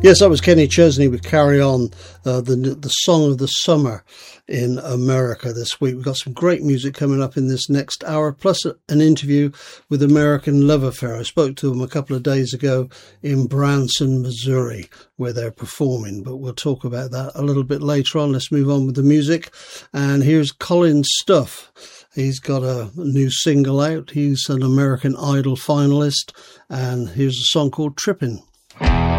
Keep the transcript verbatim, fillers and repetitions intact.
Yes, that was Kenny Chesney with Carry On, uh, the the song of the summer in America this week. We've got some great music coming up in this next hour, plus an interview with American Love Affair. I spoke to them a couple of days ago in Branson, Missouri, where they're performing, but we'll talk about that a little bit later on. Let's move on with the music. And here's Colin Stuff. He's got a new single out. He's an American Idol finalist, and here's a song called Trippin'.